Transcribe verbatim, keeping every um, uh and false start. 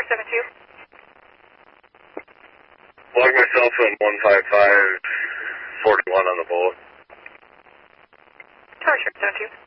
Shark seven two. Log myself in one five five forty-one on the bullet. Tower Shark seven two.